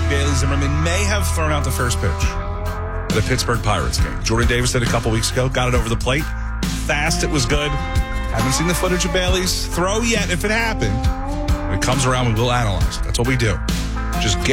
Bailey Zimmerman may have thrown out the first pitch of the Pittsburgh Pirates game. Jordan Davis did a couple weeks ago, got it over the plate. Fast, it was good. Haven't seen the footage of Bailey's throw yet. If it happened, when it comes around, we will analyze it. That's what we do. Just get